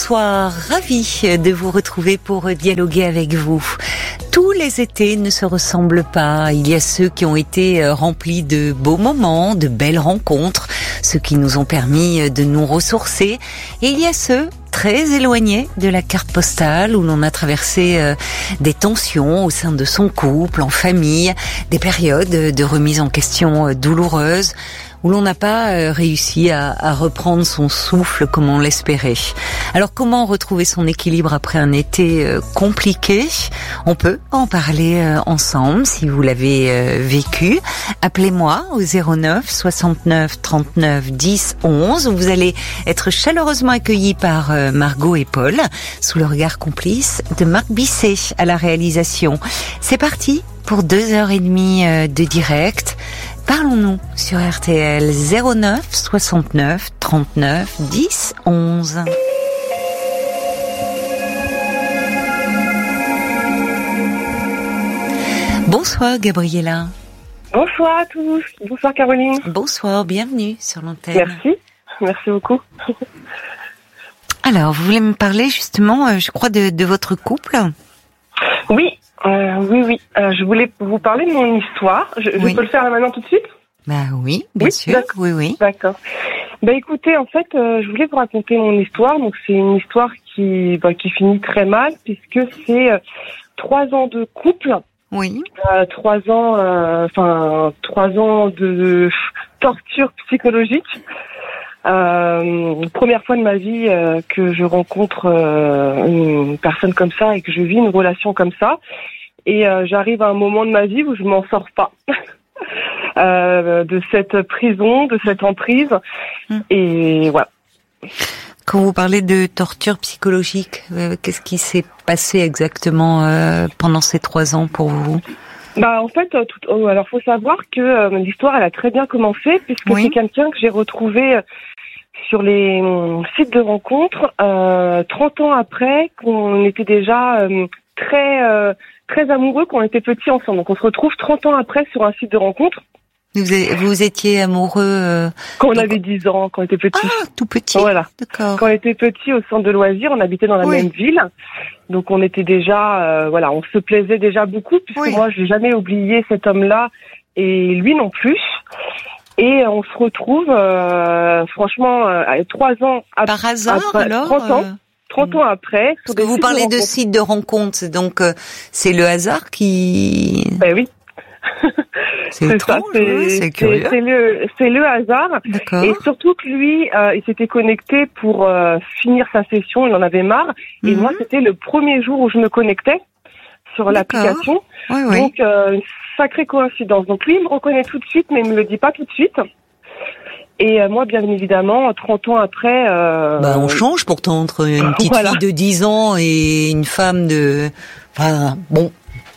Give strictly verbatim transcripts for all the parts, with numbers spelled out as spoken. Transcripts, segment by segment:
bonsoir, ravie de vous retrouver pour dialoguer avec vous. Tous les étés ne se ressemblent pas. Il y a ceux qui ont été remplis de beaux moments, de belles rencontres, ceux qui nous ont permis de nous ressourcer. Et il y a ceux très éloignés de la carte postale où l'on a traversé euh, des tensions au sein de son couple, en famille, des périodes de remise en question euh, douloureuses, où l'on n'a pas euh, réussi à, à reprendre son souffle comme on l'espérait. Alors comment retrouver son équilibre après un été euh, compliqué ? On peut en parler euh, ensemble si vous l'avez euh, vécu. Appelez-moi au zéro neuf soixante-neuf trente-neuf dix onze. Vous allez être chaleureusement accueillis par euh, Margot et Paul sous le regard complice de Marc Bisset à la réalisation. C'est parti pour deux heures et demie euh, de direct. Parlons-nous sur R T L zéro neuf soixante-neuf trente-neuf dix onze. Bonsoir Gabriella. Bonsoir à tous. Bonsoir Caroline. Bonsoir, bienvenue sur l'antenne. Merci, merci beaucoup. Alors, vous voulez me parler justement, je crois, de, de votre couple ? Oui. Euh, oui, oui. Euh, je voulais vous parler de mon histoire. Je, oui. je peux le faire là maintenant tout de suite ? Bah oui, bien oui, sûr. D'accord. Oui, oui. D'accord. Bah écoutez, en fait, euh, je voulais vous raconter mon histoire. Donc c'est une histoire qui, bah, qui finit très mal puisque c'est euh, trois ans de couple. Oui. Euh, trois ans, enfin euh, trois ans de torture psychologique. Euh, première fois de ma vie euh, que je rencontre euh, une personne comme ça et que je vis une relation comme ça. Et euh, j'arrive à un moment de ma vie où je m'en sors pas euh, de cette prison, de cette emprise. Mmh. Et voilà. Quand vous parlez de torture psychologique, euh, qu'est-ce qui s'est passé exactement euh, pendant ces trois ans pour vous ? Bah en fait, tout, oh, alors faut savoir que euh, l'histoire elle a très bien commencé puisque oui. c'est quelqu'un que j'ai retrouvé sur les euh, sites de rencontres euh, trente ans après qu'on était déjà euh, très euh, très amoureux, qu'on était petits ensemble. Donc on se retrouve trente ans après sur un site de rencontre. Vous, vous étiez amoureux euh, quand on donc... avait dix ans, quand on était petits. Ah, tout petit. Voilà. D'accord. Quand on était petits au centre de loisirs, on habitait dans la oui. même ville. Donc on était déjà, euh, voilà, on se plaisait déjà beaucoup puisque oui. moi je n'ai jamais oublié cet homme-là et lui non plus. Et on se retrouve, euh, franchement, euh, trois ans après. Par hasard après, alors trente ans. trente ans après. Parce que vous parlez de, de sites de rencontres, donc euh, c'est le hasard qui. Ben oui. C'est, c'est étrange, ça, c'est, oui, c'est curieux. C'est, c'est, le, c'est le hasard. D'accord. Et surtout que lui, euh, il s'était connecté pour euh, finir sa session, il en avait marre. Mm-hmm. Et moi, c'était le premier jour où je me connectais sur D'accord. l'application. Oui, oui. Donc, euh, une sacrée coïncidence. Donc lui, il me reconnaît tout de suite, mais il me le dit pas tout de suite. Et euh, moi, bien évidemment, trente ans après... Euh, bah, on change pourtant entre une petite voilà. fille de dix ans et une femme de... Enfin, bon...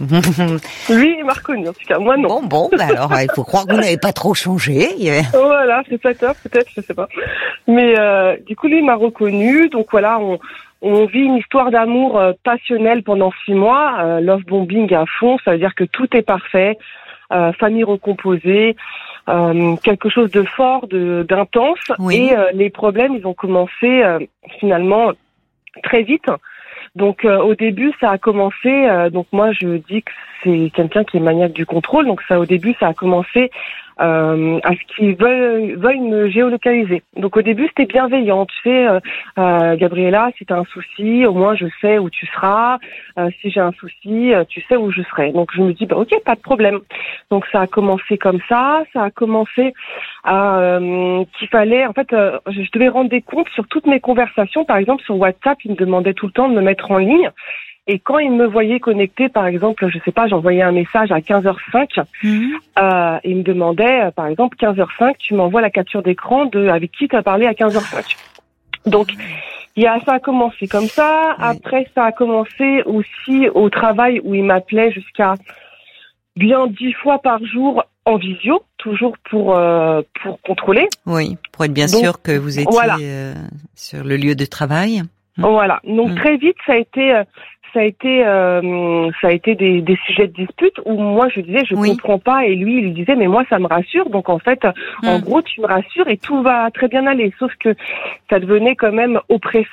Lui, il m'a reconnu, en tout cas, moi non. Bon, bon, bah alors, il faut croire que vous n'avez pas trop changé. Voilà, c'est flatteur, peut-être, je sais pas. Mais euh, du coup, lui, il m'a reconnu. Donc voilà, on, on vit une histoire d'amour euh, passionnelle pendant six mois. Euh, love bombing à fond, ça veut dire que tout est parfait. Euh, famille recomposée, euh, quelque chose de fort, de d'intense. Oui. Et euh, les problèmes, ils ont commencé euh, finalement très vite. Donc euh, au début ça a commencé, euh, donc moi je dis que c'est quelqu'un qui est maniaque du contrôle, donc ça au début ça a commencé euh, à ce qu'il veuille, veuille me géolocaliser. Donc au début c'était bienveillant, tu sais, euh, euh, Gabriella, si tu as un souci, au moins je sais où tu seras, euh, si j'ai un souci, euh, tu sais où je serai. Donc je me dis, bah ok, pas de problème. Donc ça a commencé comme ça, ça a commencé à euh, qu'il fallait, en fait, euh, je devais rendre des comptes sur toutes mes conversations, par exemple sur WhatsApp, il me demandait tout le temps de me mettre en ligne. Et quand il me voyait connecté, par exemple, je sais pas, j'envoyais un message à quinze heures cinq, mmh. euh, il me demandait, par exemple, quinze heures cinq, tu m'envoies la capture d'écran de avec qui tu as parlé à quinze heures cinq. Donc, il y a, ça a commencé comme ça. Oui. Après, ça a commencé aussi au travail où il m'appelait jusqu'à bien dix fois par jour en visio, toujours pour euh, pour contrôler. Oui, pour être bien Donc, sûr que vous étiez voilà. euh, sur le lieu de travail. Voilà. Donc mmh. très vite, ça a été, ça a été, euh, ça a été des, des sujets de dispute où moi je disais je oui. comprends pas et lui il disait mais moi ça me rassure. Donc en fait, mmh. en gros tu me rassures et tout va très bien aller. Sauf que ça devenait quand même oppressant.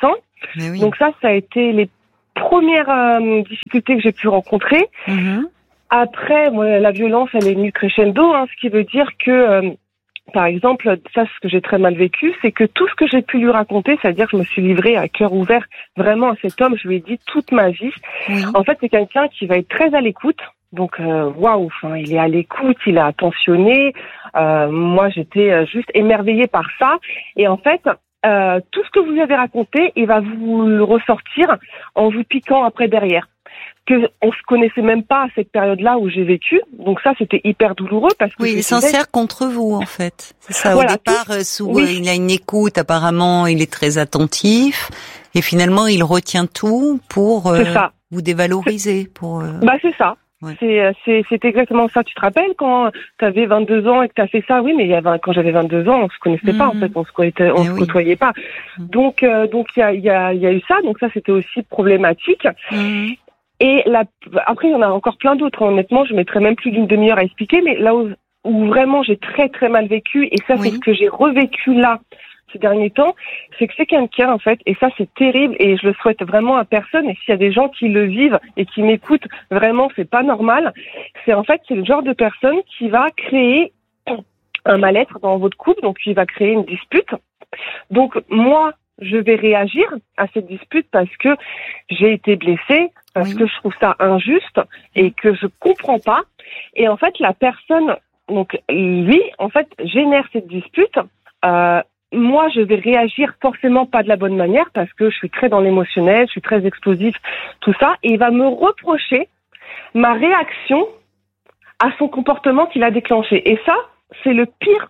Oui. Donc ça, ça a été les premières euh, difficultés que j'ai pu rencontrer. Mm-hmm. Après, moi, la violence, elle est venue crescendo, hein, ce qui veut dire que, euh, par exemple, ça, ce que j'ai très mal vécu, c'est que tout ce que j'ai pu lui raconter, c'est-à-dire que je me suis livrée à cœur ouvert vraiment à cet homme, je lui ai dit toute ma vie. Oui. En fait, c'est quelqu'un qui va être très à l'écoute. Donc, euh, waouh, enfin, il est à l'écoute, il est attentionné. Euh, moi, j'étais juste émerveillée par ça. Et en fait, euh, tout ce que vous lui avez raconté, il va vous le ressortir en vous piquant après derrière. Que on se connaissait même pas à cette période-là où j'ai vécu. Donc ça, c'était hyper douloureux parce que oui, il s'en sert contre vous en fait. C'est ça. Voilà, Au départ, tout... sous, oui. euh, il a une écoute. Apparemment, il est très attentif. Et finalement, il retient tout pour euh, vous dévaloriser. Pour. Euh... Bah c'est ça. Ouais. C'est, c'est, c'est exactement ça. Tu te rappelles quand tu avais vingt-deux ans et que tu as fait ça? Oui, mais il y avait, quand j'avais vingt-deux ans, on se connaissait mmh. pas, en fait, on se côtoyait, on se oui. côtoyait pas. Mmh. Donc, euh, donc il y a, il y a, il y a eu ça. Donc ça, c'était aussi problématique. Mmh. Et la, après, il y en a encore plein d'autres. Honnêtement, je mettrais même plus d'une demi-heure à expliquer. Mais là où, où vraiment j'ai très très mal vécu, et ça, oui. c'est ce que j'ai revécu là ces derniers temps, c'est que c'est quelqu'un, en fait, et ça, c'est terrible, et je le souhaite vraiment à personne, et s'il y a des gens qui le vivent et qui m'écoutent, vraiment, c'est pas normal. C'est, en fait, c'est le genre de personne qui va créer un mal-être dans votre couple, donc il va créer une dispute. Donc, moi, je vais réagir à cette dispute parce que j'ai été blessée, parce oui. que je trouve ça injuste, et que je comprends pas. Et en fait, la personne, donc, lui, en fait, génère cette dispute, euh, moi, je vais réagir forcément pas de la bonne manière parce que je suis très dans l'émotionnel, je suis très explosif, tout ça. Et il va me reprocher ma réaction à son comportement qu'il a déclenché. Et ça, c'est le pire.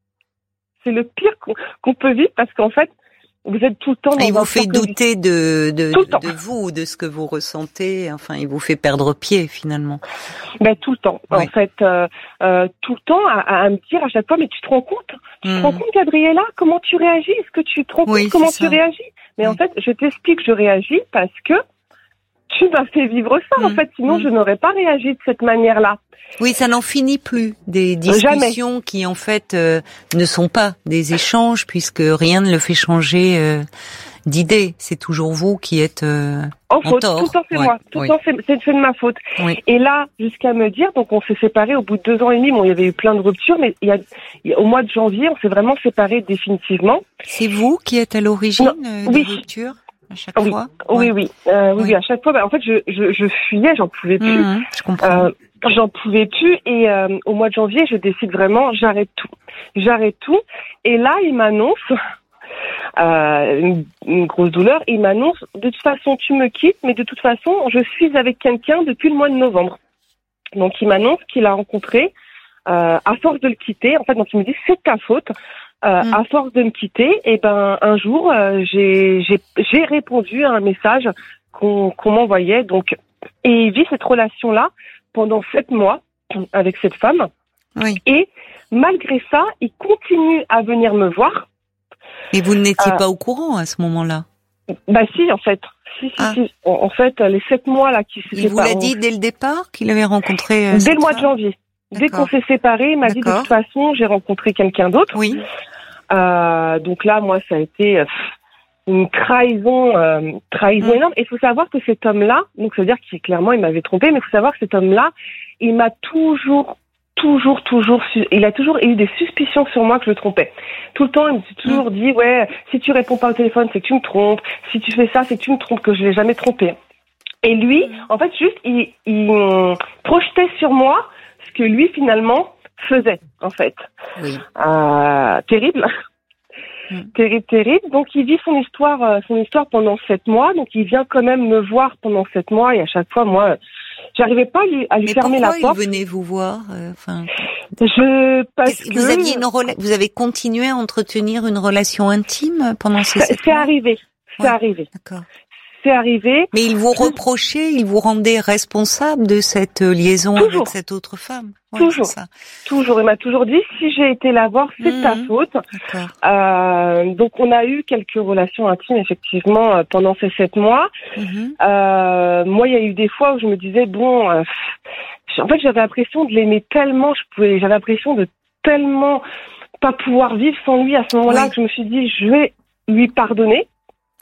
C'est le pire qu'on, qu'on peut vivre parce qu'en fait, vous êtes tout le temps dans il un vous fait douter de, de, de, de vous, de ce que vous ressentez. Enfin, il vous fait perdre pied, finalement. Ben, tout le temps. Oui. En fait, euh, euh, tout le temps à, à me dire à chaque fois, mais tu te rends compte? Tu mmh. te rends compte, Gabriella? Comment tu réagis? Est-ce que tu te rends compte oui, comment tu ça. réagis? Mais oui. en fait, je t'explique, je réagis parce que tu m'as fait vivre ça, mmh. en fait. Sinon, mmh. je n'aurais pas réagi de cette manière-là. Oui, ça n'en finit plus. Des discussions Jamais. qui, en fait, euh, ne sont pas des échanges puisque rien ne le fait changer euh, d'idée. C'est toujours vous qui êtes euh, en, en faute. tort. Tout le temps, c'est ouais. moi. Tout le oui. temps, c'est, c'est, c'est de ma faute. Oui. Et là, jusqu'à me dire, donc on s'est séparés au bout de deux ans et demi. Bon, il y avait eu plein de ruptures, mais il y a, il y a au mois de janvier, on s'est vraiment séparés définitivement. C'est vous qui êtes à l'origine non, euh, oui. des ruptures à chaque oui. fois? Oui, ouais. oui, euh, oui, oui. oui. À chaque fois, bah, en fait, je, je, je fuyais, j'en pouvais plus. Mmh, je comprends. Euh, J'en pouvais plus et euh, au mois de janvier, je décide vraiment, j'arrête tout. J'arrête tout. Et là, il m'annonce euh, une, une grosse douleur. Il m'annonce, de toute façon, tu me quittes, mais de toute façon, je suis avec quelqu'un depuis le mois de novembre. Donc, il m'annonce qu'il a rencontré, euh, à force de le quitter, en fait, donc il me dit, c'est ta faute. Euh, mmh. À force de me quitter, et ben un jour, euh, j'ai, j'ai, j'ai répondu à un message qu'on, qu'on m'envoyait. Donc, et il vit cette relation-là pendant sept mois avec cette femme. Oui. Et malgré ça, il continue à venir me voir. Et vous n'étiez euh, pas au courant à ce moment-là? Bah si, en fait. Si, si, ah. si. En, en fait, les sept mois là qui s'étaient Il vous l'a dit dès le départ qu'il avait rencontré euh, dès le mois femme? de janvier. D'accord. Dès qu'on s'est séparés, il m'a D'accord. dit de toute façon, j'ai rencontré quelqu'un d'autre. Oui. Euh, donc là, moi, ça a été euh, une trahison, euh, trahison mmh. énorme. Et il faut savoir que cet homme-là, donc ça veut dire qu'il clairement il m'avait trompé, mais il faut savoir que cet homme-là, il m'a toujours, toujours, toujours, il a toujours eu des suspicions sur moi que je le trompais. Tout le temps, il me s'est toujours mmh. dit, ouais, si tu réponds pas au téléphone, c'est que tu me trompes. Si tu fais ça, c'est que tu me trompes, que je l'ai jamais trompé. Et lui, en fait, juste, il, il projetait sur moi ce que lui finalement faisait, en fait. Oui. Euh, terrible. Mmh. Terrible, terrible. Donc, il vit son histoire, euh, son histoire pendant sept mois. Donc, il vient quand même me voir pendant sept mois. Et à chaque fois, moi, j'arrivais pas à lui, à lui Mais fermer la porte. Pourquoi il venait vous voir euh, enfin... Je parce que vous aviez une rela... vous avez continué à entretenir une relation intime pendant ces sept c'est mois. arrivé. C'est ouais. arrivé. D'accord. C'est arrivé. Mais il vous reprochait, il vous rendait responsable de cette liaison toujours. Avec cette autre femme. Ouais, toujours. Ça. Toujours. Il m'a toujours dit, si j'ai été la voir, c'est mmh. ta faute. D'accord. Euh, donc, on a eu quelques relations intimes, effectivement, pendant ces sept mois. Mmh. Euh, moi, il y a eu des fois où je me disais, bon, euh, en fait, j'avais l'impression de l'aimer tellement, je pouvais, j'avais l'impression de tellement pas pouvoir vivre sans lui à ce moment-là, oui. que je me suis dit, je vais lui pardonner.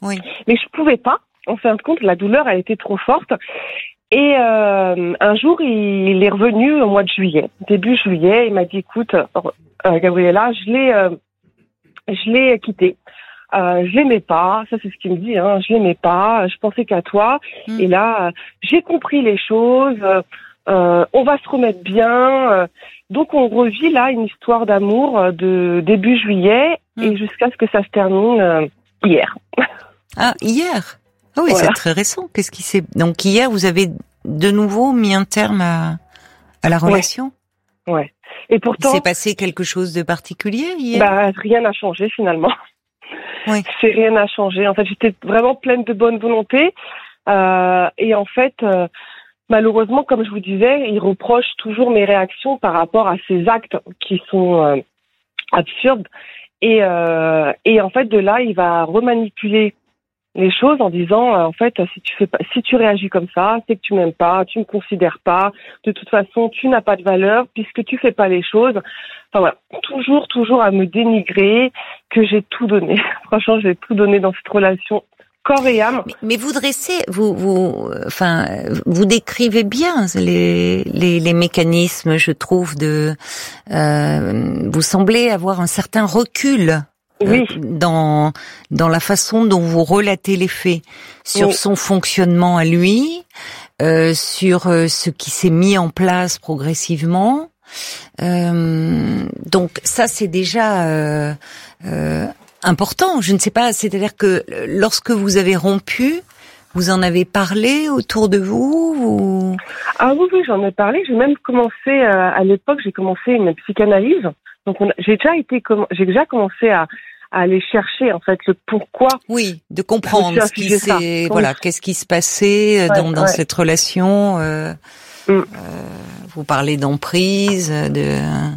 Oui. Mais je pouvais pas. En fin de compte, la douleur, elle était trop forte. Et euh, un jour, il est revenu au mois de juillet, début juillet. Il m'a dit, écoute, euh, Gabriella, je l'ai, euh, je l'ai quitté. Euh, je l'aimais pas, ça c'est ce qu'il me dit, hein, je l'aimais pas, je pensais qu'à toi. Mmh. Et là, euh, j'ai compris les choses, euh, on va se remettre bien. Euh, donc on revit là une histoire d'amour de début juillet mmh. et jusqu'à ce que ça se termine euh, hier. Ah, hier? Ah oui, voilà. C'est très récent. Qu'est-ce qui s'est... Donc hier, vous avez de nouveau mis un terme à, à la relation? Ouais. ouais. Et pourtant... Il s'est passé quelque chose de particulier hier? Bah, rien n'a changé finalement. Oui. C'est rien n'a changé. En fait, j'étais vraiment pleine de bonne volonté. Euh, et en fait, euh, malheureusement, comme je vous disais, il reproche toujours mes réactions par rapport à ces actes qui sont euh, absurdes. Et, euh, et en fait, de là, il va remanipuler les choses en disant, euh, en fait, si tu fais pas, si tu réagis comme ça, c'est que tu m'aimes pas, tu me considères pas. De toute façon, tu n'as pas de valeur puisque tu fais pas les choses. Enfin voilà, toujours, toujours à me dénigrer que j'ai tout donné. Franchement, j'ai tout donné dans cette relation, corps et âme. Mais, mais vous dressez, vous, vous, enfin, vous décrivez bien les, les, les mécanismes, je trouve, de, euh, vous semblez avoir un certain recul. Oui. Euh, dans dans la façon dont vous relatez les faits, sur oui. son fonctionnement à lui, euh, sur euh, ce qui s'est mis en place progressivement. Euh, donc ça c'est déjà euh, euh, important. Je ne sais pas, c'est-à-dire que lorsque vous avez rompu, vous en avez parlé autour de vous ou... Ah oui, oui, j'en ai parlé. J'ai même commencé euh, à l'époque, j'ai commencé une psychanalyse. Donc on a, j'ai déjà été, j'ai déjà commencé à à aller chercher en fait le pourquoi. Oui, de comprendre ce qui s'est, voilà, qu'est-ce qui se passait dans ouais, dans ouais. cette relation. Euh, mm. euh, vous parlez d'emprise, de.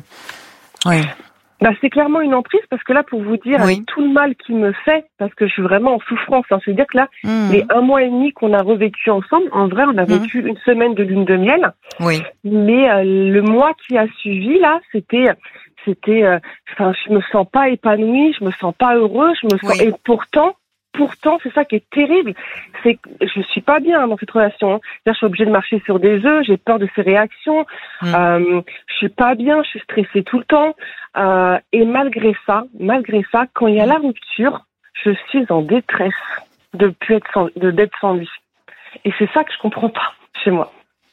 Oui. Bah c'est clairement une emprise parce que là pour vous dire oui. avec tout le mal qu'il me fait parce que je suis vraiment en souffrance. Hein, c'est-à-dire que là mm. les un mois et demi qu'on a revécu ensemble, en vrai on a vécu mm. une semaine de lune de miel. Oui. Mais euh, le mois qui a suivi là, c'était C'était, enfin, euh, je me sens pas épanouie, je me sens pas heureuse, je me sens. Oui. Et pourtant, pourtant, c'est ça qui est terrible, c'est que je suis pas bien dans cette relation. Hein. Là, je suis obligée de marcher sur des œufs, j'ai peur de ces réactions, mmh. euh, je suis pas bien, je suis stressée tout le temps. Euh, et malgré ça, malgré ça, quand il y a la rupture, je suis en détresse de plus être sans, de d'être sans lui. Et c'est ça que je comprends pas chez moi.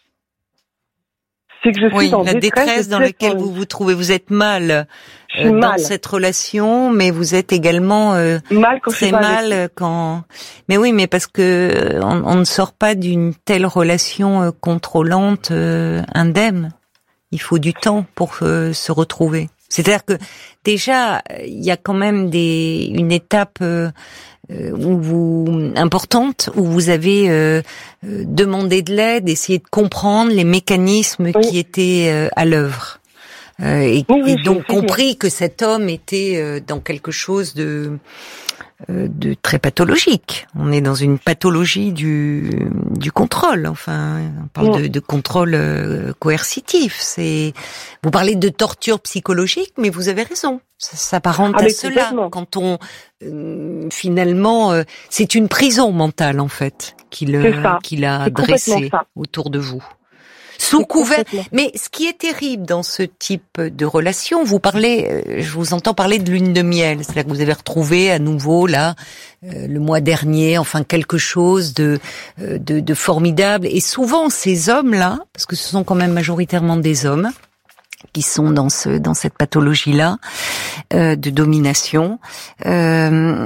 C'est que je suis oui, dans la détresse, détresse dans laquelle vous vous trouvez. Vous êtes mal euh, dans mal. cette relation, mais vous êtes également euh, mal quand très mal avec. quand. Mais oui, mais parce que on, on ne sort pas d'une telle relation euh, contrôlante euh, indemne. Il faut du temps pour euh, se retrouver. C'est-à-dire que déjà il y a quand même des une étape. Euh, où vous importante où vous avez euh, demandé de l'aide, essayé de comprendre les mécanismes oui. qui étaient euh, à l'œuvre euh, et, oui, oui, et donc compris que cet homme était euh, dans quelque chose de euh, de très pathologique. On est dans une pathologie du du contrôle. Enfin, on parle oui. de, de contrôle euh, coercitif. C'est vous parlez de torture psychologique, mais vous avez raison. Ça s'apparente ah, à cela. Quand on euh, finalement, euh, c'est une prison mentale en fait qu'il euh, qu'il a dressée autour de vous. Sous couvert. Mais ce qui est terrible dans ce type de relation, vous parlez, je vous entends parler de lune de miel, c'est-à-dire que vous avez retrouvé à nouveau là euh, le mois dernier, enfin quelque chose de, de de formidable. Et souvent ces hommes-là, parce que ce sont quand même majoritairement des hommes qui sont dans ce dans cette pathologie-là euh, de domination. Euh,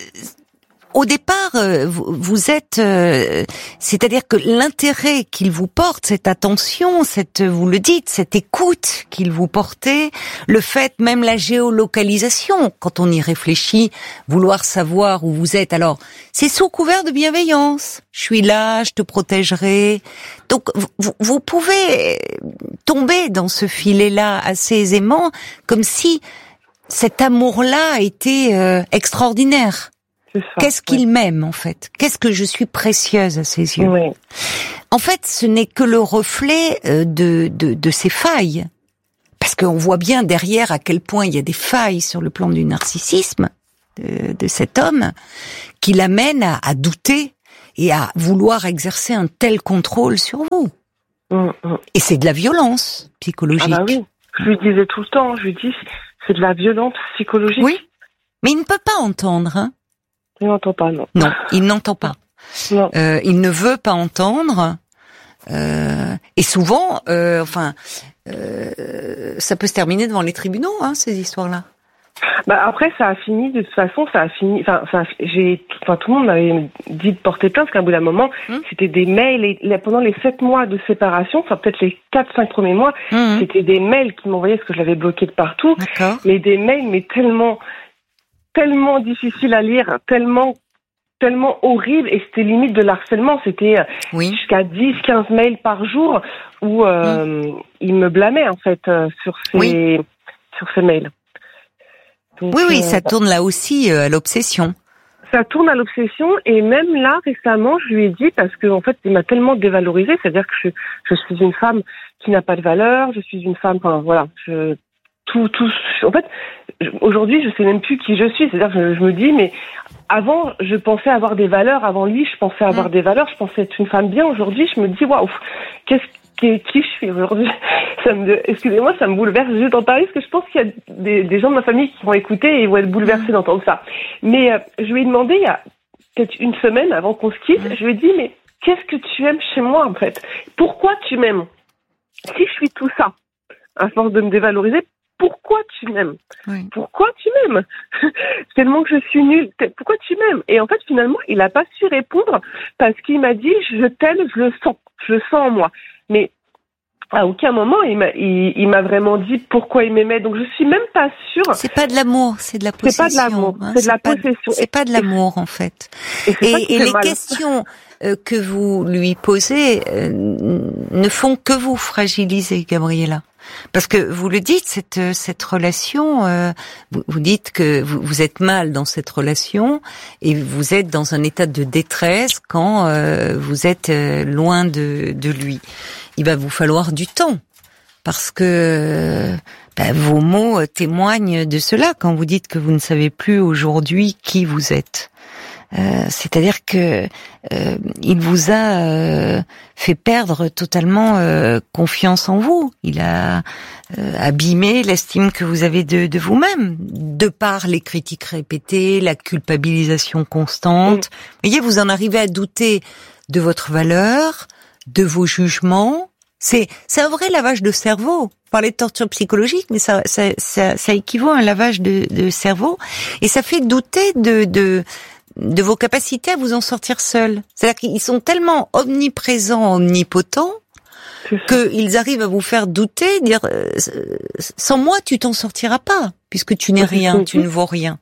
Au départ, vous, vous êtes, euh, c'est-à-dire que l'intérêt qu'il vous porte, cette attention, cette, vous le dites, cette écoute qu'il vous portait, le fait, même la géolocalisation, quand on y réfléchit, vouloir savoir où vous êtes. Alors, c'est sous couvert de bienveillance. Je suis là, je te protégerai. Donc, vous, vous pouvez tomber dans ce filet-là assez aisément, comme si cet amour-là était euh, extraordinaire. Qu'est-ce qu'il oui. m'aime en fait? Qu'est-ce que je suis précieuse à ses yeux? Oui. En fait, ce n'est que le reflet de, de, de ses failles. Parce qu'on voit bien derrière à quel point il y a des failles sur le plan du narcissisme. de, de cet homme qui l'amène à, à douter et à vouloir exercer un tel contrôle sur vous. Mmh, mmh. Et c'est de la violence psychologique. Ah bah oui, je lui disais tout le temps, je lui dis, c'est de la violence psychologique. Oui, mais il ne peut pas entendre. Hein. Il n'entend pas, non. Non, il n'entend pas. Non. Euh, il ne veut pas entendre. Euh, et souvent, euh, enfin, euh, ça peut se terminer devant les tribunaux, hein, ces histoires-là. Bah après, ça a fini, de toute façon, ça a fini, enfin, ça a, j'ai, enfin, tout le monde m'avait dit de porter plainte, parce qu'à bout d'un moment, mmh. c'était des mails, et là, pendant les sept mois de séparation, enfin, peut-être les quatre, cinq premiers mois, mmh. c'était des mails qui m'envoyaient, parce que je l'avais bloqué de partout. D'accord. Mais des mails, mais tellement, tellement difficiles à lire, tellement, tellement horribles, et c'était limite de l'harcèlement, c'était oui. jusqu'à dix, quinze mails par jour, où, euh, mmh. il me blâmait, en fait, euh, sur ces, oui. sur ces mails. Donc, oui, oui, euh, ça tourne là aussi euh, à l'obsession. Ça tourne à l'obsession, et même là, récemment, je lui ai dit, parce que en fait, il m'a tellement dévalorisée, c'est-à-dire que je, je suis une femme qui n'a pas de valeur, je suis une femme, enfin voilà, je, tout, tout, en fait, je, aujourd'hui, je sais même plus qui je suis, c'est-à-dire que je, je me dis, mais avant, je pensais avoir des valeurs, avant lui, je pensais avoir mmh. des valeurs, je pensais être une femme bien, aujourd'hui, je me dis, waouh, qu'est-ce Qui, qui je suis aujourd'hui. Ça me, excusez-moi, ça me bouleverse juste d'en parler, parce que je pense qu'il y a des, des gens de ma famille qui vont écouter et vont être bouleversés mmh. d'entendre ça. Mais euh, je lui ai demandé, il y a peut-être une semaine avant qu'on se quitte, mmh. je lui ai dit, mais qu'est-ce que tu aimes chez moi, en fait? Pourquoi tu m'aimes? Si je suis tout ça, à force de me dévaloriser, pourquoi tu m'aimes? Oui. Pourquoi tu m'aimes? Tellement que je suis nulle. Pourquoi tu m'aimes? Et en fait, finalement, il n'a pas su répondre, parce qu'il m'a dit, je t'aime, je le sens. Je le sens en moi. Mais à aucun moment, il m'a, il, il m'a vraiment dit pourquoi il m'aimait. Donc, je suis même pas sûre. C'est pas de l'amour, c'est de la possession. C'est pas de l'amour, hein, c'est, c'est de la pas possession. De, c'est pas de l'amour, en fait. Et, et, et les mal. questions euh, que vous lui posez euh, ne font que vous fragiliser, Gabriella. Parce que vous le dites, cette cette relation, euh, vous, vous dites que vous, vous êtes mal dans cette relation et vous êtes dans un état de détresse quand euh, vous êtes euh, loin de de lui. Il va vous falloir du temps parce que ben, vos mots témoignent de cela quand vous dites que vous ne savez plus aujourd'hui qui vous êtes. Euh, c'est-à-dire que euh, il vous a euh, fait perdre totalement euh, confiance en vous. Il a euh, abîmé l'estime que vous avez de, de vous-même, de par les critiques répétées, la culpabilisation constante. Mmh. Vous voyez, vous en arrivez à douter de votre valeur, de vos jugements. C'est, c'est un vrai lavage de cerveau. On parlait de torture psychologique, mais ça, ça, ça, ça équivaut à un lavage de, de cerveau, et ça fait douter de, de de vos capacités à vous en sortir seul. C'est-à-dire qu'ils sont tellement omniprésents, omnipotents, qu'ils arrivent à vous faire douter, dire euh, sans moi tu t'en sortiras pas, puisque tu n'es rien, tu ne vaux rien.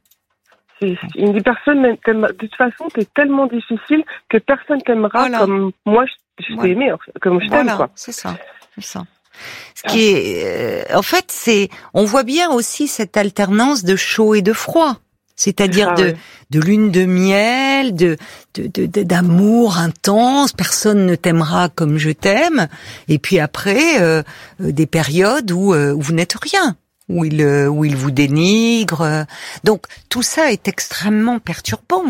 Il me dit personne t'aime. De toute façon, t'es tellement difficile que personne t'aimera voilà. comme moi je, je voilà. t'ai aimé, comme je t'aime. Voilà, quoi. C'est ça, c'est ça. Ce qui est, euh, en fait, c'est, on voit bien aussi cette alternance de chaud et de froid. C'est-à-dire ah, de, ouais. de lune de miel, de, de, de, de, d'amour intense, personne ne t'aimera comme je t'aime, et puis après, euh, des périodes où, euh, où vous n'êtes rien, où il, euh, où il vous dénigre. Donc, tout ça est extrêmement perturbant.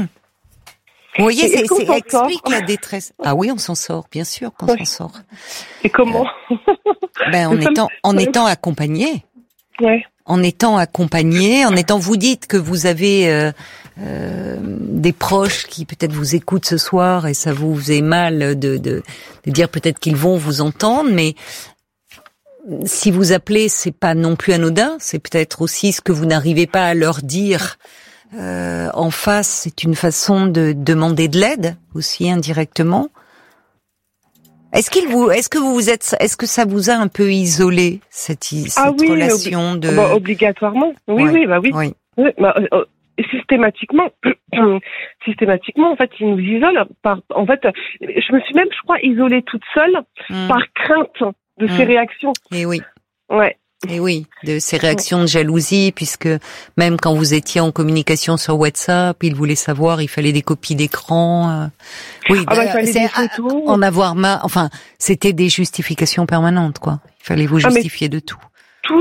Vous voyez, c'est, c'est, ça explique la détresse. Ah oui, on s'en sort, bien sûr qu'on ouais. s'en sort. Et comment? euh, Ben, en étant, en étant accompagné. Ouais. En étant accompagné, en étant, vous dites que vous avez euh, euh, des proches qui peut-être vous écoutent ce soir et ça vous faisait mal de, de, de dire peut-être qu'ils vont vous entendre, mais si vous appelez, c'est pas non plus anodin, c'est peut-être aussi ce que vous n'arrivez pas à leur dire euh, en face, c'est une façon de demander de l'aide aussi indirectement. Est-ce qu'il vous, est-ce que vous vous êtes, est-ce que ça vous a un peu isolé cette, cette ah oui, relation obli- de bah, obligatoirement, oui, ouais, oui, bah oui, oui. oui bah, euh, systématiquement, systématiquement, en fait, il nous isole. Par, en fait, je me suis même, je crois, isolée toute seule mmh. par crainte de mmh. ces réactions. Et oui. Ouais. Et oui, de ces réactions de jalousie, puisque même quand vous étiez en communication sur WhatsApp, il voulait savoir, il fallait des copies d'écran. Oui, ah bah, il fallait des photos. En avoir marre. Enfin, c'était des justifications permanentes, quoi. Il fallait vous justifier ah, de tout. Toujours,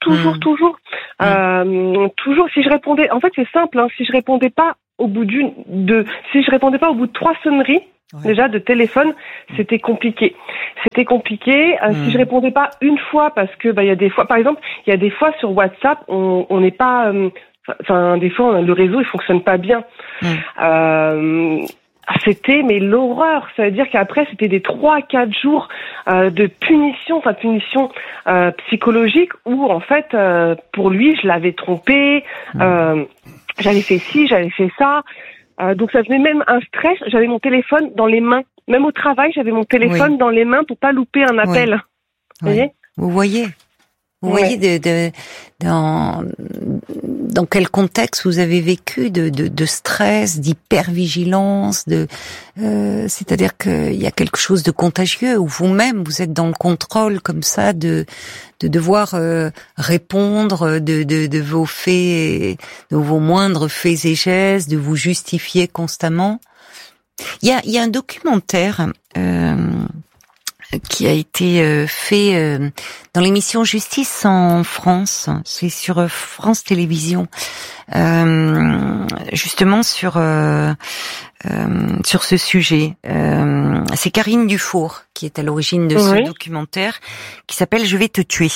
toujours, mmh. toujours, mmh. Euh, toujours. Si je répondais, en fait, c'est simple. Hein, si je répondais pas au bout d'une, de, si je répondais pas au bout de trois sonneries. Ouais. Déjà de téléphone, c'était compliqué. C'était compliqué. Euh, mmh. Si je répondais pas une fois, parce que bah il y a des fois, par exemple, il y a des fois sur WhatsApp, on on n'est pas, enfin euh, des fois le réseau il fonctionne pas bien. Mmh. Euh, c'était mais l'horreur. Ça veut dire qu'après c'était des trois quatre jours euh, de punition, enfin punition euh, psychologique où en fait euh, pour lui je l'avais trompé, mmh. euh, j'avais fait ci, j'avais fait ça. Euh, donc ça faisait même un stress. J'avais mon téléphone dans les mains. Même au travail, j'avais mon téléphone oui. dans les mains pour pas louper un appel. Oui. Vous voyez ? Vous voyez Vous ouais. voyez de, de, dans, dans quel contexte vous avez vécu de, de, de stress, d'hypervigilance, de, euh, c'est-à-dire qu'il y a quelque chose de contagieux où vous-même vous êtes dans le contrôle comme ça de, de devoir euh, répondre de, de, de vos faits, de vos moindres faits et gestes, de vous justifier constamment. Il y a, il y a un documentaire. Euh, qui a été euh, fait euh, dans l'émission Justice en France, c'est sur euh, France Télévisions, euh, justement sur euh, euh, sur ce sujet. Euh, c'est Karine Dufour qui est à l'origine de ce oui. documentaire qui s'appelle Je vais te tuer.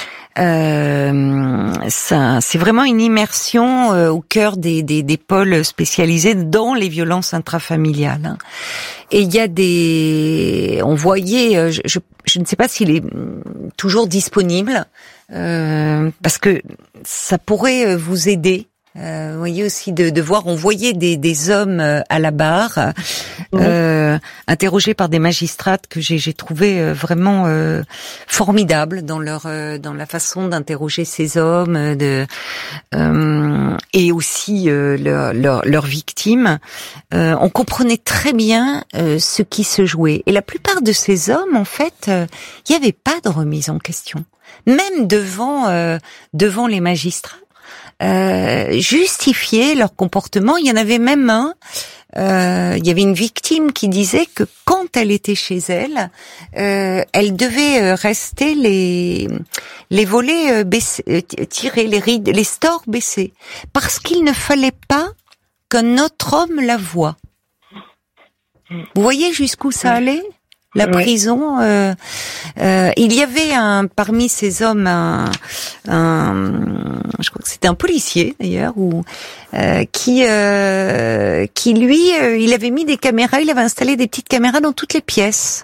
Euh, ça, c'est vraiment une immersion euh, au cœur des, des, des pôles spécialisés dans les violences intrafamiliales. Hein. Et il y a des, on voyait, je, je, je ne sais pas s'il est toujours disponible, euh, parce que ça pourrait vous aider. Euh, vous voyez aussi de, de voir, on voyait des, des hommes à la barre, mmh. euh, interrogés par des magistrates que j'ai, j'ai trouvé vraiment euh, formidables dans leur, euh, dans la façon d'interroger ces hommes, de, euh, et aussi euh, leurs leur, leur victimes. Euh, on comprenait très bien euh, ce qui se jouait. Et la plupart de ces hommes, en fait, il euh, n'y avait pas de remise en question, même devant, euh, devant les magistrats. Euh, justifier leur comportement. Il y en avait même un, euh, il y avait une victime qui disait que quand elle était chez elle, euh, elle devait rester les les volets baissés, tirés, les rides, les stores baissés, parce qu'il ne fallait pas qu'un autre homme la voie. Vous voyez jusqu'où ça allait ? La ouais. prison, euh, euh, il y avait un parmi ces hommes, un, un je crois que c'était un policier d'ailleurs, ou euh, qui, euh, qui lui, euh, il avait mis des caméras, il avait installé des petites caméras dans toutes les pièces.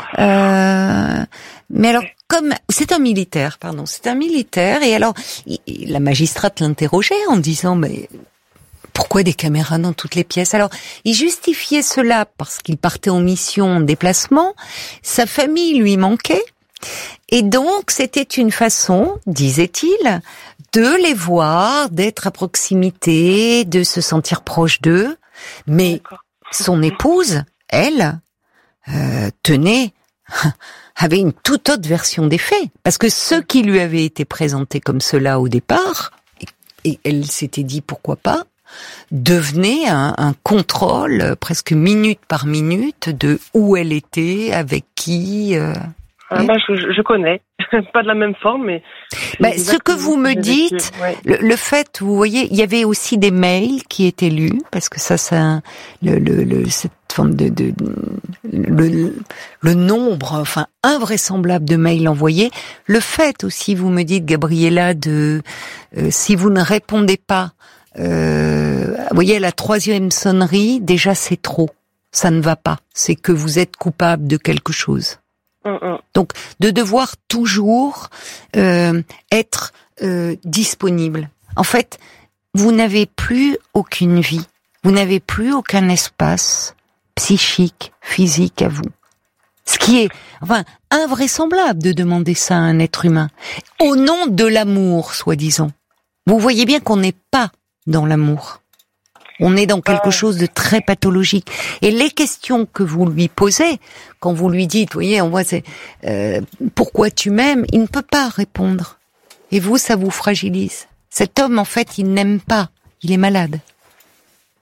Euh, mais alors, comme c'est un militaire, pardon, c'est un militaire, et alors il, la magistrate l'interrogeait en disant, mais pourquoi des caméras dans toutes les pièces ? Alors, il justifiait cela parce qu'il partait en mission, en déplacement, sa famille lui manquait, et donc c'était une façon, disait-il, de les voir, d'être à proximité, de se sentir proche d'eux, mais D'accord. son épouse, elle, euh, tenait, avait une toute autre version des faits, parce que ce qui lui avait été présenté comme cela au départ, et elle s'était dit pourquoi pas, devenait un, un contrôle presque minute par minute de où elle était, avec qui. Euh, ah bah, je, je connais, pas de la même forme, mais. Bah, ce que vous me dites, ouais. le, le fait, vous voyez, il y avait aussi des mails qui étaient lus, parce que ça, ça, le, le, le cette forme de, de, de le, le nombre, enfin invraisemblable de mails envoyés. Le fait aussi, vous me dites, Gabriella, de euh, si vous ne répondez pas. Euh, vous voyez, à la troisième sonnerie, déjà c'est trop. Ça ne va pas. C'est que vous êtes coupable de quelque chose. Mm-hmm. Donc, de devoir toujours euh, être euh, disponible. En fait, vous n'avez plus aucune vie. Vous n'avez plus aucun espace psychique, physique à vous. Ce qui est, enfin, invraisemblable de demander ça à un être humain. Au nom de l'amour, soi-disant. Vous voyez bien qu'on n'est pas dans l'amour. On est dans quelque chose de très pathologique. Et les questions que vous lui posez, quand vous lui dites, vous voyez, on voit, c'est euh, pourquoi tu m'aimes, il ne peut pas répondre. Et vous, ça vous fragilise. Cet homme, en fait, il n'aime pas. Il est malade.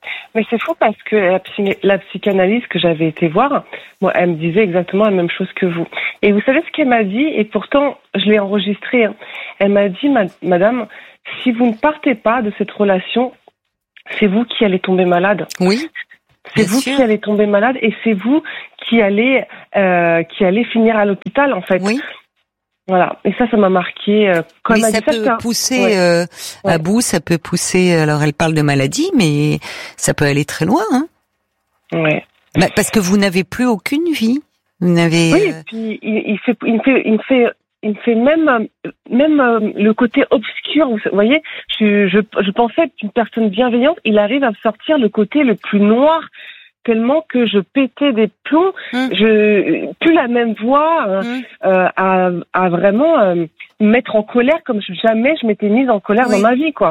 Mais c'est fou parce que la, psy- la psychanalyse que j'avais été voir, moi, elle me disait exactement la même chose que vous. Et vous savez ce qu'elle m'a dit, et pourtant, je l'ai enregistré. Hein. Elle m'a dit, ma- madame, si vous ne partez pas de cette relation, c'est vous qui allez tomber malade. Oui. C'est Bien vous sûr. qui allez tomber malade et c'est vous qui allez euh, qui allez finir à l'hôpital en fait. Oui. Voilà. Et ça, ça m'a marqué. Euh, quand Mais elle m'a ça dit peut ça, pousser ouais. euh, à Ouais. bout, ça peut pousser. Alors, elle parle de maladie, mais ça peut aller très loin. Hein. Ouais. Bah, parce que vous n'avez plus aucune vie. Vous n'avez. Oui. euh, Et puis il, il fait il me fait il me fait il me fait même euh, même euh, le côté obscur. Vous voyez, je je je pensais être une personne bienveillante. Il arrive à me sortir le côté le plus noir. Tellement que je pétais des plombs, Hum. je plus la même voix euh, hum. euh, à, à vraiment euh, me mettre en colère comme jamais je m'étais mise en colère Oui. dans ma vie, quoi.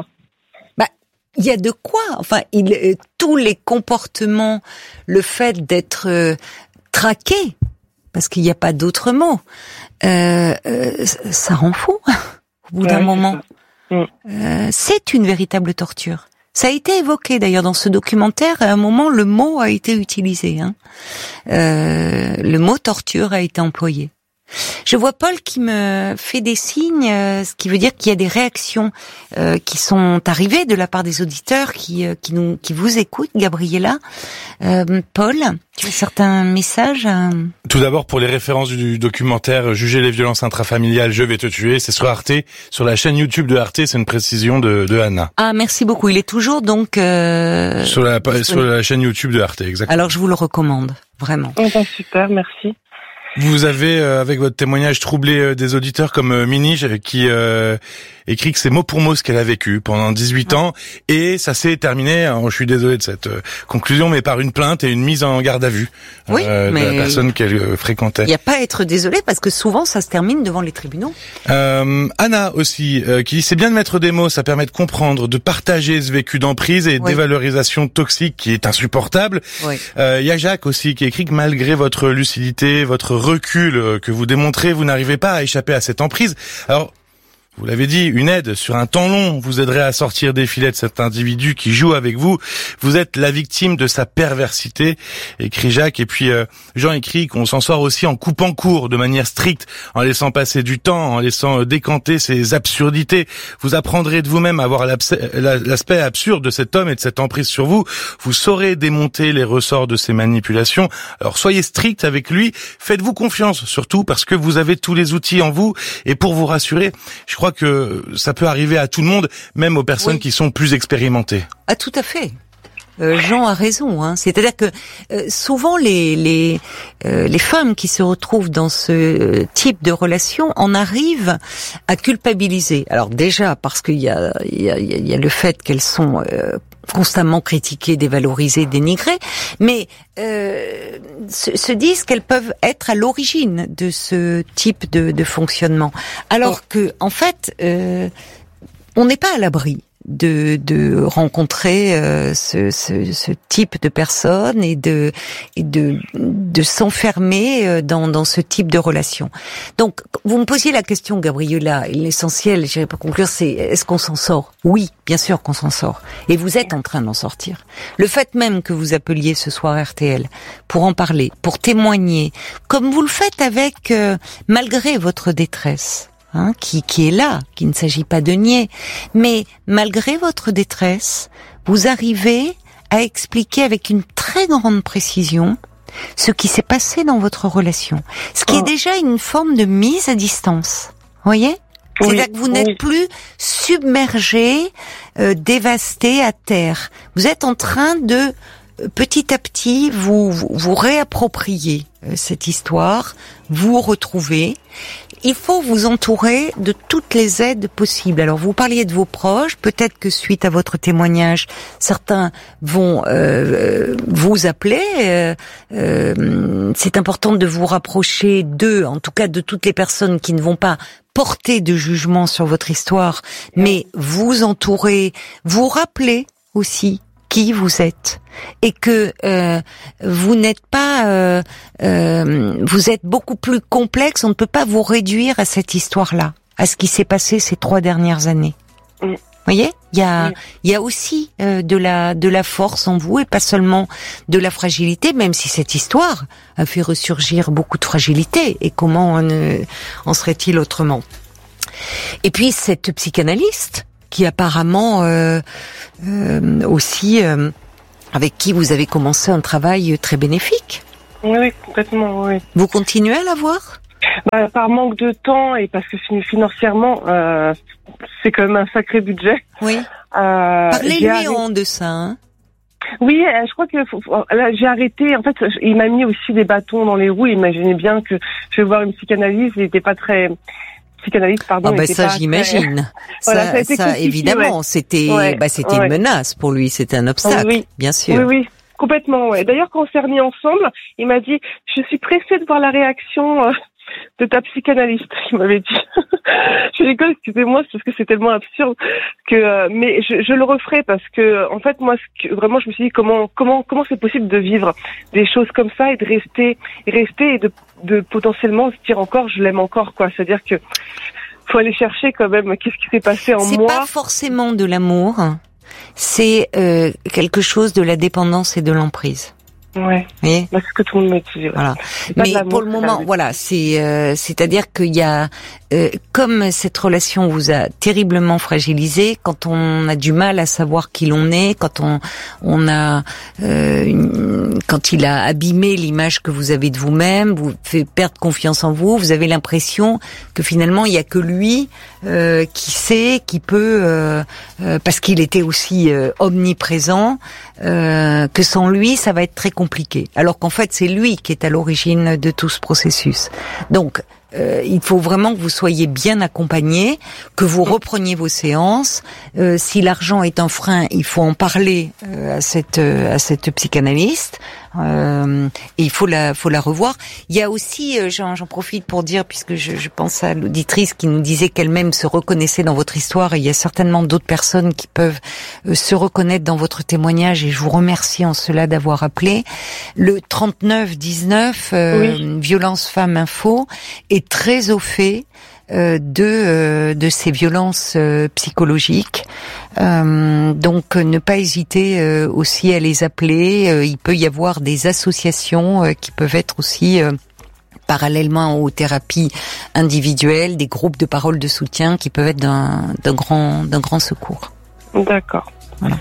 Il y a de quoi. Enfin, il, euh, tous les comportements, le fait d'être euh, traqué, parce qu'il n'y a pas d'autre mot, euh, euh, ça ça rend fou au bout Ouais, d'un c'est moment. ça. Mm. Euh, c'est une véritable torture. Ça a été évoqué d'ailleurs dans ce documentaire. À un moment, le mot a été utilisé. Hein. Euh, le mot torture a été employé. Je vois Paul qui me fait des signes, euh, ce qui veut dire qu'il y a des réactions euh, qui sont arrivées de la part des auditeurs qui euh, qui nous qui vous écoutent, Gabriella. Euh, Paul, tu as certains messages à... Tout d'abord, pour les références du documentaire « Juger les violences intrafamiliales, je vais te tuer », c'est sur Arte, sur la chaîne YouTube de Arte, c'est une précision de, de Anna. Ah, merci beaucoup. Il est toujours donc... Euh... Sur la, sur la chaîne YouTube de Arte, exactement. Alors, je vous le recommande, vraiment. Oh, bah, super, merci. Vous avez, euh, avec votre témoignage, troublé euh, des auditeurs comme euh, Mini, qui euh, écrit que c'est mot pour mot ce qu'elle a vécu pendant dix-huit ans, et ça s'est terminé, alors, je suis désolé de cette euh, conclusion, mais par une plainte et une mise en garde à vue Oui, euh, mais de la personne qu'elle euh, fréquentait. Il n'y a pas à être désolé, parce que souvent, ça se termine devant les tribunaux. Euh, Anna aussi, euh, qui dit c'est bien de mettre des mots, ça permet de comprendre, de partager ce vécu d'emprise et Oui. dévalorisation toxique qui est insupportable. Oui. Euh, il y a Jacques aussi qui écrit que malgré votre lucidité, votre recul euh, que vous démontrez, vous n'arrivez pas à échapper à cette emprise. Alors, vous l'avez dit, une aide sur un temps long vous aiderait à sortir des filets de cet individu qui joue avec vous. Vous êtes la victime de sa perversité, écrit Jacques. Et puis euh, Jean écrit qu'on s'en sort aussi en coupant court, de manière stricte, en laissant passer du temps, en laissant décanter ces absurdités. Vous apprendrez de vous-même à voir l'aspect absurde de cet homme et de cette emprise sur vous. Vous saurez démonter les ressorts de ces manipulations. Alors soyez strict avec lui, faites-vous confiance surtout, parce que vous avez tous les outils en vous. Et pour vous rassurer, je crois que ça peut arriver à tout le monde, même aux personnes Oui. qui sont plus expérimentées. Ah, tout à fait. Euh, Jean a raison. Hein. C'est-à-dire que euh, souvent les les euh, les femmes qui se retrouvent dans ce type de relation en arrivent à culpabiliser. Alors déjà parce qu'il y a il y a il y a le fait qu'elles sont euh, constamment critiquées, dévalorisées, dénigrées, mais euh, se, se disent qu'elles peuvent être à l'origine de ce type de, de fonctionnement. Alors que en fait, euh, on n'est pas à l'abri de de rencontrer euh, ce, ce ce type de personnes et de et de de s'enfermer dans dans ce type de relation. Donc vous me posiez la question, Gabriella, et l'essentiel, j'irai pas conclure, c'est est-ce qu'on s'en sort? Oui, bien sûr qu'on s'en sort, et vous êtes en train d'en sortir. Le fait même que vous appeliez ce soir R T L pour en parler, pour témoigner, comme vous le faites avec euh, malgré votre détresse. Hein, qui, qui est là, qu'il ne s'agit pas de nier. Mais malgré votre détresse, vous arrivez à expliquer avec une très grande précision ce qui s'est passé dans votre relation. Ce qui Oh. est déjà une forme de mise à distance. Vous voyez ? Oui, C'est-à-dire que vous n'êtes oui. plus submergé, euh, dévasté à terre. Vous êtes en train de, euh, petit à petit, vous vous, vous réapproprier euh, cette histoire, vous retrouver. Il faut vous entourer de toutes les aides possibles. Alors, vous parliez de vos proches. Peut-être que suite à votre témoignage, certains vont euh, vous appeler. Euh, euh, c'est important de vous rapprocher d'eux, en tout cas de toutes les personnes qui ne vont pas porter de jugement sur votre histoire, mais vous entourer, vous rappeler aussi qui vous êtes et que euh, vous n'êtes pas, euh, euh, vous êtes beaucoup plus complexe. On ne peut pas vous réduire à cette histoire-là, à ce qui s'est passé ces trois dernières années. Mm. voyez, il y a, oui. il y a aussi euh, de la de la force en vous et pas seulement de la fragilité, même si cette histoire a fait ressurgir beaucoup de fragilité. Et comment en, euh, en serait-il autrement? Et puis cette psychanalyste qui apparemment euh, euh, aussi euh, avec qui vous avez commencé un travail très bénéfique. Oui, oui, complètement, oui. Vous continuez à la voir? Bah, par manque de temps et parce que financièrement, euh, c'est quand même un sacré budget. Oui. Euh, Parlez-lui arrêté... en de ça. Hein. Oui, euh, je crois que là, j'ai arrêté. En fait, il m'a mis aussi des bâtons dans les roues. Imaginez bien que je vais voir une psychanalyse. Il n'était pas très psychanalyste, pardon. Ah bah ça, pas j'imagine. Très... Ça, voilà, ça, a été ça évidemment, ouais. c'était, ouais, bah, c'était ouais. une menace pour lui. C'était un obstacle, oui, bien sûr. Oui, oui. Complètement, ouais. D'ailleurs, quand on s'est remis ensemble, il m'a dit « Je suis pressée de voir la réaction euh, de ta psychanalyste », il m'avait dit. Je rigole, excusez-moi, parce que c'est tellement absurde que... Euh, mais je, je le referai parce que, en fait, moi, ce que, vraiment, je me suis dit comment comment comment c'est possible de vivre des choses comme ça et de rester, rester et de, de potentiellement se dire encore « Je l'aime encore », quoi. C'est-à-dire que faut aller chercher quand même qu'est-ce qui s'est passé en c'est moi. C'est pas forcément de l'amour. C'est euh, quelque chose de la dépendance et de l'emprise. Ouais. Oui. Bah, c'est ce que tout le monde me dit. Ouais. Voilà. Mais pour le moment, voilà, c'est euh, c'est-à-dire qu'il y a euh, comme cette relation vous a terriblement fragilisé, quand on a du mal à savoir qui l'on est, quand on on a euh, une, quand il a abîmé l'image que vous avez de vous-même, vous fait perdre confiance en vous, vous avez l'impression que finalement il y a que lui euh, qui sait, qui peut euh, euh, parce qu'il était aussi euh, omniprésent, euh, que sans lui ça va être très compliqué. Alors qu'en fait c'est lui qui est à l'origine de tout ce processus. Donc Euh, il faut vraiment que vous soyez bien accompagné, que vous repreniez vos séances. Euh, si l'argent est un frein, il faut en parler euh, à cette euh, à cette psychanalyste. Euh, et il faut la faut la revoir. Il y a aussi, euh, j'en, j'en profite pour dire, puisque je, je pense à l'auditrice qui nous disait qu'elle-même se reconnaissait dans votre histoire, et il y a certainement d'autres personnes qui peuvent euh, se reconnaître dans votre témoignage, et je vous remercie en cela d'avoir appelé. Le trente-neuf dix-neuf, euh, oui. Violence Femmes Info, est très au fait euh, de euh, de ces violences euh, psychologiques. Euh, donc euh, ne pas hésiter euh, aussi à les appeler. Euh, il peut y avoir des associations euh, qui peuvent être aussi euh, parallèlement aux thérapies individuelles, des groupes de parole de soutien qui peuvent être d'un, d'un grand d'un grand secours. D'accord. Voilà.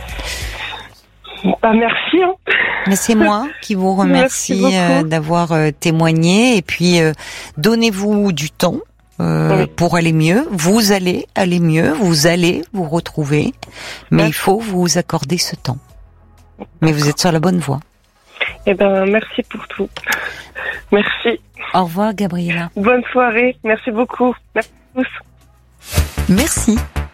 Bah, merci. Hein. Mais c'est moi qui vous remercie euh, d'avoir euh, témoigné, et puis euh, donnez-vous du temps euh, oui. pour aller mieux. Vous allez aller mieux, vous allez vous retrouver, mais merci. Il faut vous accorder ce temps. Mais vous êtes sur la bonne voie. Eh ben, merci pour tout. Merci. Au revoir, Gabriela. Bonne soirée. Merci beaucoup. Merci à tous. Merci